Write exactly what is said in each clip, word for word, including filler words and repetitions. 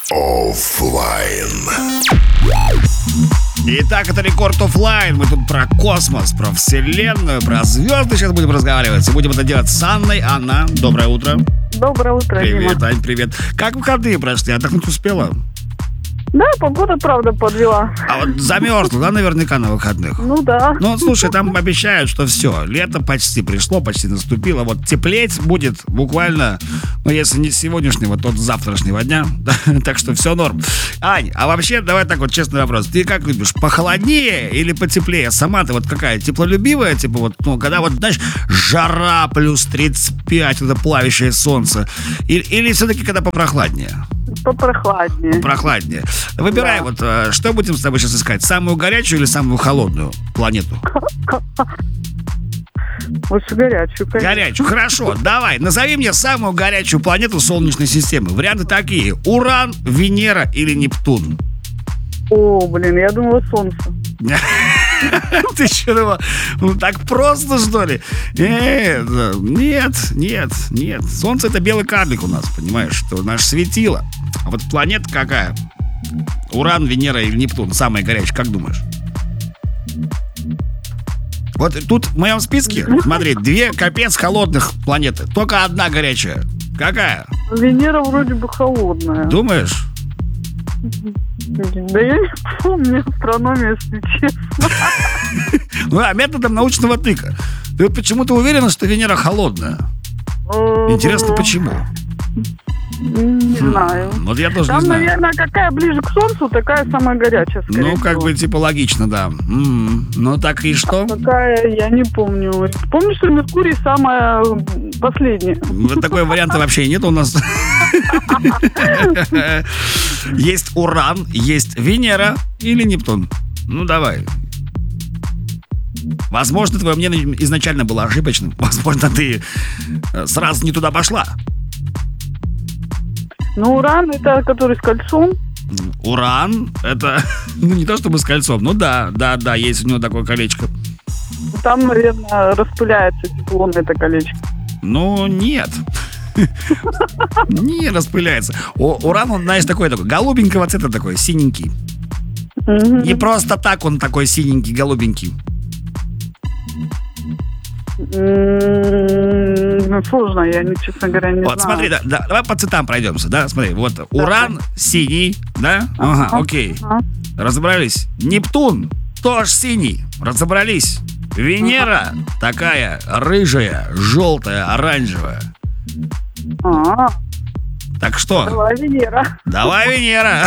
Оффлайн. Итак, это Рекорд Оффлайн. Мы тут про космос, про вселенную, про звезды сейчас будем разговаривать. И будем это делать с Анной. Анна, доброе утро. Доброе утро, Привет, Дима. Ань, привет. Как выходные прошли? Отдохнуть успела? Да, погода, правда, подвела. А вот замерзла, да, наверняка на выходных? Ну да. Ну, слушай, там обещают, что все, лето почти пришло, почти наступило. Вот теплеть будет буквально, ну, если не с сегодняшнего, то с завтрашнего дня. Так что все норм. Ань, а вообще, давай так вот честный вопрос. Ты как любишь, похолоднее или потеплее? Сама ты вот какая, теплолюбивая? Типа вот, ну, когда вот, знаешь, жара плюс тридцать пять, это плавящее солнце. Или, или все-таки когда попрохладнее? Попрохладнее. Попрохладнее. Выбирай, Да. вот э, что будем с тобой сейчас искать? Самую горячую или самую холодную планету? Лучше горячую, конечно. Горячую. Хорошо, давай, назови мне самую горячую планету Солнечной системы. Варианты такие: Уран, Венера или Нептун. О, блин, я думала, солнце. Ты что думал? Ну так просто, что ли? Нет, нет, нет, нет. Солнце — это белый карлик у нас, понимаешь? Это наше светило. А вот планета какая? Уран, Венера или Нептун? Самая горячая, как думаешь? Вот тут в моем списке, смотри, две капец холодных планеты. Только одна горячая. Какая? Венера вроде бы холодная. Думаешь? Да я не помню астрономию, если честно. Ну, а методом научного тыка. Ты вот почему-то уверена, что Венера холодная? Интересно, почему? Не знаю. Вот я тоже Там, не знаю. наверное, какая ближе к Солнцу, такая самая горячая, скорее Ну, как всего. бы, типа, логично, да. М, Ну, так и что? Какая, я не помню. Помню, что Меркурий самая последняя. Вот такой варианта вообще нет у нас. Есть Уран, есть Венера или Нептун. Ну, давай. Возможно, твое мнение изначально было ошибочным. Возможно, ты э, сразу не туда пошла. Ну, Уран, это который с кольцом. Уран — это, ну, не то чтобы с кольцом. Ну да, да, да, есть у него такое колечко. Там, наверное, распыляется тепло на это колечко. Ну, нет. Не распыляется. О, Уран, он, знаешь, такой, такой голубенького цвета такой, синенький. Мгм. Не просто так он такой синенький, голубенький. М, ну, Сложно, я, не- честно говоря, не Вот, знаю. смотри, да, да, давай по цветам пройдемся, да, смотри, вот Уран синий, да, ага, Ага. окей, Ага. разобрались. Нептун тоже синий, разобрались. Венера такая рыжая, желтая, оранжевая. А, Так что, давай, Венера. давай, Венера.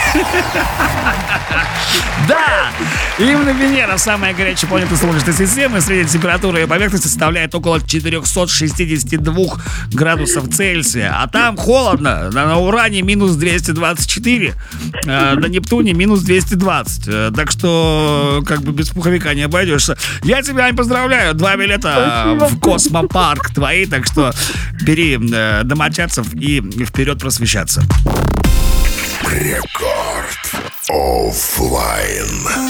Да, именно Венера самая горячая планета Солнечной системы. Средняя температура ее поверхности составляет около четыреста шестьдесят два градусов Цельсия. А там холодно. На, на Уране минус двести двадцать четыре, э, на Нептуне минус двести двадцать. Э, так что, как бы без пуховика не обойдешься. Я тебя, Ань, поздравляю. Два билета Спасибо. в космопарк твои. Так что бери э, домочадцев и вперед просвещаться. Рекорд Оффлайн.